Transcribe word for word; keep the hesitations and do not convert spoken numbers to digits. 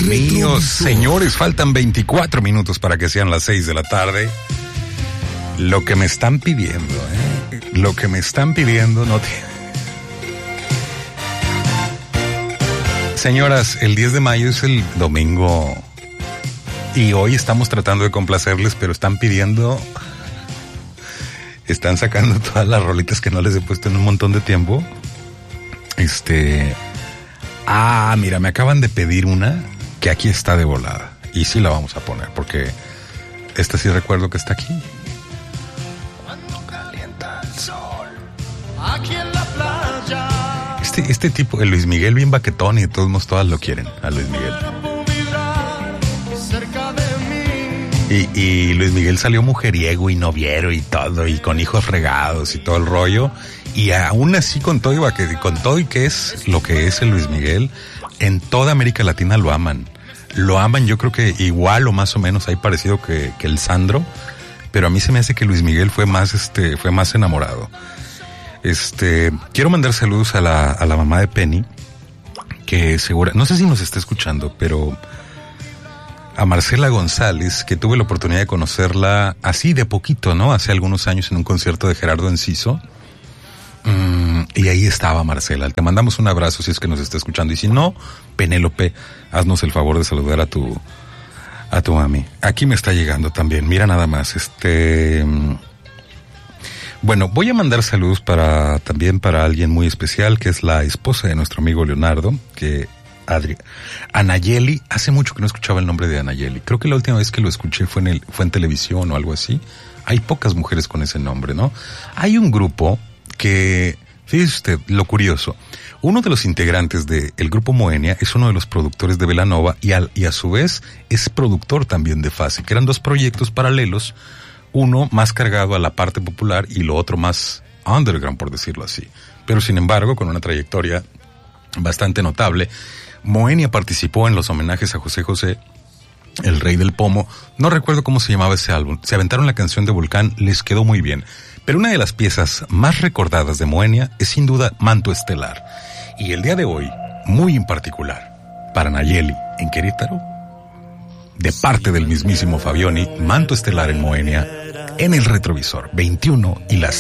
mío, señores, faltan veinticuatro minutos para que sean las seis de la tarde. Lo que me están pidiendo, ¿eh? Lo que me están pidiendo no tiene... Señoras, el diez de mayo es el domingo y hoy estamos tratando de complacerles, pero están pidiendo... Están sacando todas las rolitas que no les he puesto en un montón de tiempo. Este... Ah, mira, me acaban de pedir una que aquí está de volada. Y sí la vamos a poner, porque esta sí recuerdo que está aquí. Cuando calienta el sol. Aquí en la playa. Este, este tipo, el Luis Miguel bien baquetón, y de todos modos todas lo quieren, a Luis Miguel. Y, y Luis Miguel salió mujeriego y noviero y todo, y con hijos regados y todo el rollo. Y aún así, con todo, y con todo y que es lo que es el Luis Miguel, en toda América Latina lo aman. Lo aman, yo creo que igual o más o menos hay parecido que, que el Sandro, pero a mí se me hace que Luis Miguel fue más, este, fue más enamorado. Este, quiero mandar saludos a la, a la mamá de Penny, que segura, no sé si nos está escuchando, pero a Marcela González, que tuve la oportunidad de conocerla así de poquito, ¿no? Hace algunos años en un concierto de Gerardo Enciso. Mm, y ahí estaba Marcela. Te mandamos un abrazo si es que nos está escuchando. Y si no, Penélope, haznos el favor de saludar a tu a tu mami. Aquí me está llegando también. Mira nada más. Este, bueno, voy a mandar saludos para también para alguien muy especial, que es la esposa de nuestro amigo Leonardo, que Adri, Anayeli. Hace mucho que no escuchaba el nombre de Anayeli. Creo que la última vez que lo escuché fue en el, fue en televisión o algo así. Hay pocas mujeres con ese nombre, ¿no? Hay un grupo que, fíjese usted, lo curioso, uno de los integrantes del grupo Moenia es uno de los productores de Belanova y, al, y a su vez es productor también de Fase, que eran dos proyectos paralelos, uno más cargado a la parte popular y lo otro más underground, por decirlo así, pero sin embargo con una trayectoria bastante notable. Moenia participó en los homenajes a José José, el rey del pomo. No recuerdo cómo se llamaba ese álbum. Se aventaron la canción de Volcán, les quedó muy bien. Pero una de las piezas más recordadas de Moenia es sin duda Manto Estelar. Y el día de hoy, muy en particular, para Nayeli en Querétaro, de parte del mismísimo Fabioni, Manto Estelar en Moenia, en el retrovisor, veintiuno y las